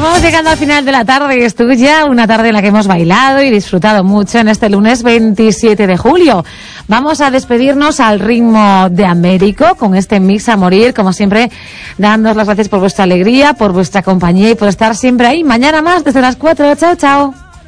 Vamos llegando al final de la tarde, es tuya, una tarde en la que hemos bailado y disfrutado mucho en este lunes 27 de julio. Vamos a despedirnos al ritmo de Américo con este mix a morir, como siempre, dándoos las gracias por vuestra alegría, por vuestra compañía y por estar siempre ahí. Mañana más desde las 4. Chao, chao.